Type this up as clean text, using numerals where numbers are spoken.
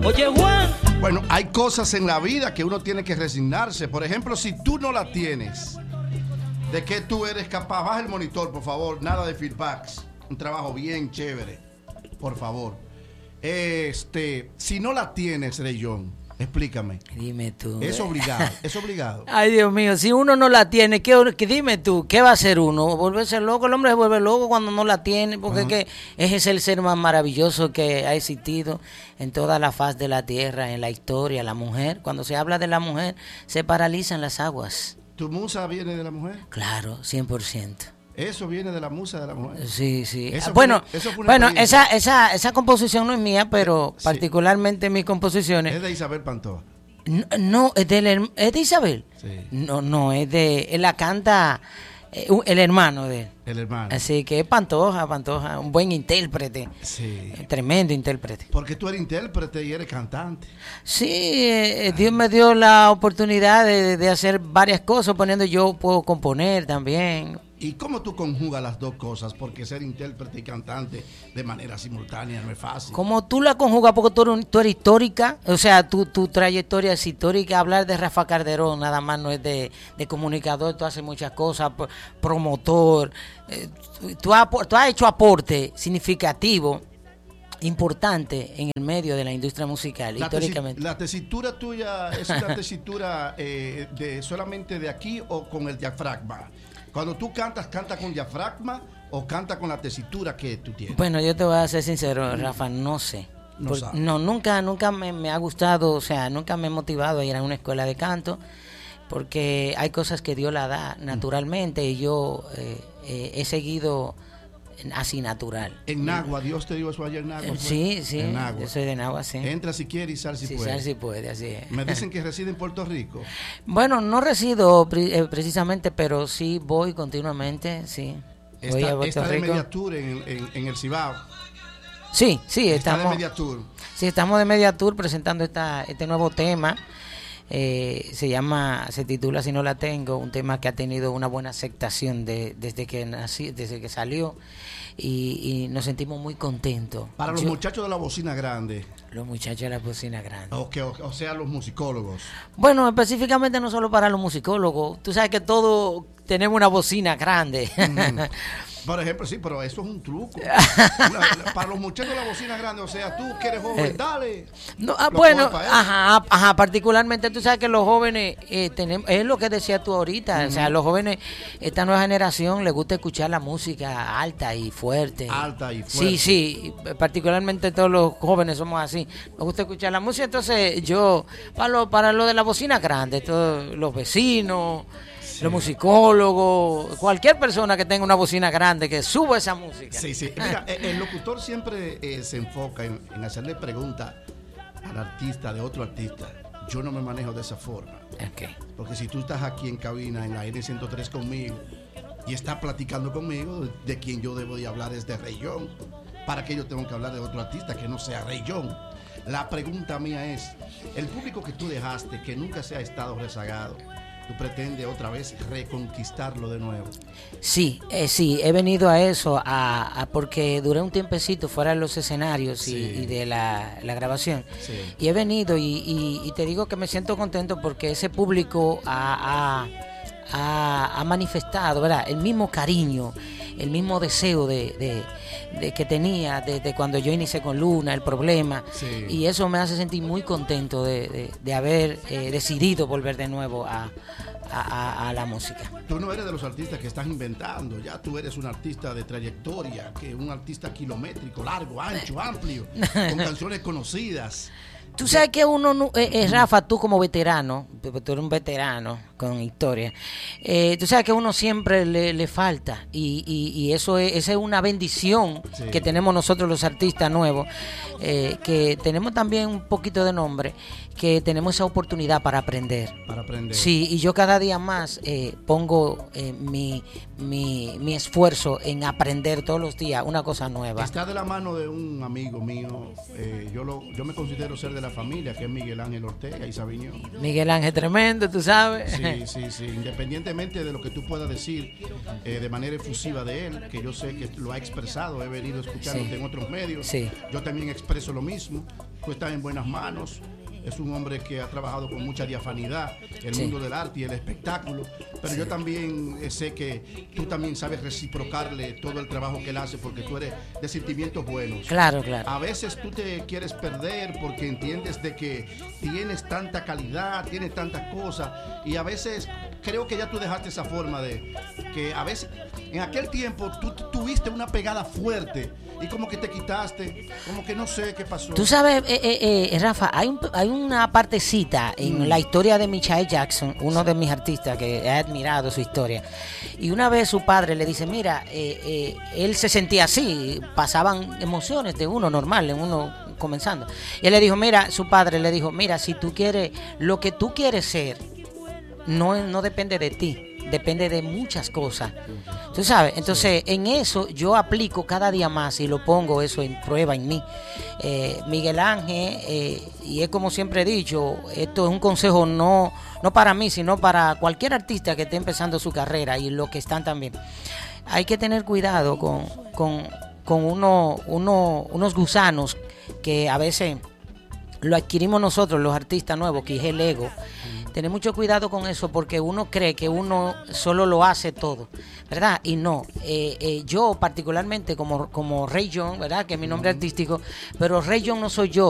Oye, Juan. Bueno, hay cosas en la vida que uno tiene que resignarse. Por ejemplo, si tú no la tienes, ¿de qué tú eres capaz? Baja el monitor, por favor. Nada de feedbacks. Un trabajo bien chévere. Por favor. Si no la tienes, Reyón, explícame. Dime tú. Es obligado, es obligado. Ay, Dios mío, si uno no la tiene, dime tú, ¿qué va a hacer uno? ¿Volverse loco? El hombre se vuelve loco cuando no la tiene, porque es que ese es el ser más maravilloso que ha existido en toda la faz de la tierra, en la historia, la mujer. Cuando se habla de la mujer, se paralizan las aguas. ¿Tu musa viene de la mujer? Claro, 100%. Eso viene de la musa de la mujer. Sí, sí. Eso bueno, bueno, esa composición no es mía, pero sí, particularmente mis composiciones. Es de Isabel Pantoja. No, es de Isabel. Sí. No, es de... Él la canta el hermano de él. El hermano. Así que es Pantoja, un buen intérprete. Sí. Tremendo intérprete. Porque tú eres intérprete y eres cantante. Sí, Dios me dio la oportunidad de hacer varias cosas, yo puedo componer también. ¿Y cómo tú conjugas las dos cosas? Porque ser intérprete y cantante de manera simultánea no es fácil. Como tú la conjugas, porque tú eres histórica, o sea, tu trayectoria es histórica. Hablar de Rafa Calderón nada más no es de comunicador, tú haces muchas cosas, promotor, tú has hecho aporte significativo, importante en el medio de la industria musical, históricamente. ¿La tesitura tuya es una tesitura solamente de aquí o con el diafragma? Cuando tú cantas, ¿canta con diafragma o canta con la tesitura que tú tienes? Bueno, yo te voy a ser sincero, Rafa, no sé. Nunca me ha gustado, o sea, nunca me he motivado a ir a una escuela de canto, porque hay cosas que Dios la da naturalmente y yo he seguido así natural. En Nagua, Dios te dio eso ayer en Nagua. Sí, yo soy de Nagua, sí. Entra si quiere y sal si puede. Sal si puede, así es. Me dicen que reside en Puerto Rico. Bueno, no resido precisamente, pero sí voy continuamente, sí. Voy a Puerto Está de Rico. media tour en el Cibao. Sí, estamos de media tour. Sí, estamos de media tour presentando este nuevo tema. Se titula Si no la tengo, un tema que ha tenido una buena aceptación desde que salió y nos sentimos muy contentos. Para los muchachos de la bocina grande. Los muchachos de la bocina grande. O sea, los musicólogos. Bueno, específicamente no solo para los musicólogos. Tú sabes que todos tenemos una bocina grande. Por ejemplo, sí, pero eso es un truco. Para los muchachos de la bocina grande, o sea, tú que eres joven, dale. No, bueno, particularmente tú sabes que los jóvenes tenemos, es lo que decías tú ahorita, o sea, los jóvenes, esta nueva generación les gusta escuchar la música alta y fuerte. Alta y fuerte. Sí, particularmente todos los jóvenes somos así. Nos gusta escuchar la música, entonces yo para lo de la bocina grande, todos los vecinos, los musicólogos, cualquier persona que tenga una bocina grande que suba esa música. Sí. Mira, el locutor siempre se enfoca en hacerle preguntas al artista de otro artista. Yo no me manejo de esa forma. Okay. Porque si tú estás aquí en cabina, en la N103 conmigo, y estás platicando conmigo, de quien yo debo de hablar es de Reyón. ¿Para qué yo tengo que hablar de otro artista que no sea Reyón? La pregunta mía es, el público que tú dejaste, que nunca se ha estado rezagado, ¿tú pretendes otra vez reconquistarlo de nuevo? Sí, he venido a eso, porque duré un tiempecito fuera de los escenarios y de la grabación. Sí. Y he venido y te digo que me siento contento porque ese público ha manifestado, ¿verdad?, el mismo cariño, el mismo deseo de que tenía desde cuando yo inicié con Luna, el problema. Sí. Y eso me hace sentir muy contento de haber decidido volver de nuevo a la música. Tú no eres de los artistas que estás inventando, ya tú eres un artista de trayectoria, que un artista kilométrico, largo, ancho, amplio, con canciones conocidas. Tú sabes que uno, Rafa, tú como veterano, tú eres un veterano con historia, tú sabes que uno siempre le falta y esa es una bendición que tenemos nosotros los artistas nuevos, que tenemos también un poquito de nombre, que tenemos esa oportunidad para aprender. Sí, y yo cada día más pongo mi esfuerzo en aprender todos los días una cosa nueva. Está de la mano de un amigo mío, yo me considero ser de la familia, que es Miguel Ángel Ortega y Sabiñón. Miguel Ángel tremendo, tú sabes. Sí, independientemente de lo que tú puedas decir de manera efusiva de él, que yo sé que lo ha expresado, he venido escuchándote en otros medios, yo también expreso lo mismo. tú estás en buenas manos. Es un hombre que ha trabajado con mucha diafanidad, el mundo del arte y el espectáculo. Pero yo también sé que tú también sabes reciprocarle todo el trabajo que él hace, porque tú eres de sentimientos buenos. Claro, claro. A veces tú te quieres perder porque entiendes de que tienes tanta calidad, tienes tantas cosas, y a veces creo que ya tú dejaste esa forma de que a veces en aquel tiempo tú tuviste una pegada fuerte y como que te quitaste, como que no sé qué pasó. Tú sabes, Rafa, hay una partecita en la historia de Michael Jackson, uno de mis artistas que he admirado su historia. Y una vez su padre le dice, mira, él se sentía así, pasaban emociones de uno normal, en uno comenzando. Y él le dijo, mira, su padre le dijo, mira, si tú quieres, lo que tú quieres ser, no depende de ti. Depende de muchas cosas. Tú sabes, entonces en eso yo aplico cada día más y lo pongo eso en prueba en mí. Miguel Ángel, y es como siempre he dicho, esto es un consejo no para mí, sino para cualquier artista que esté empezando su carrera y los que están también. Hay que tener cuidado con unos gusanos que a veces lo adquirimos nosotros, los artistas nuevos, que es el ego. Tener mucho cuidado con eso porque uno cree que uno solo lo hace todo, ¿verdad? Y no. Yo particularmente como Ray John, ¿verdad? Que es mi nombre artístico, pero Ray John no soy yo.